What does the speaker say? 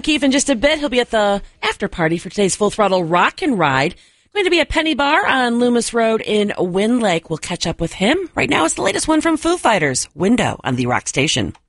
Keefe in just a bit. He'll be at the after party for today's Full Throttle Rock and Ride. Going to be at Penny Bar on Loomis Road in Wind Lake. We'll catch up with him. Right now, it's the latest one from Foo Fighters, Window on the Rock Station.